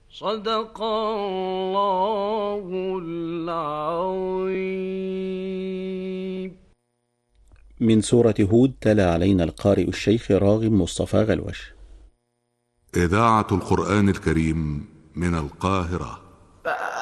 صدق الله العظيم. من سورة هود تلا علينا القارئ الشيخ راغب مصطفى غلوش. إذاعة القرآن الكريم من القاهرة.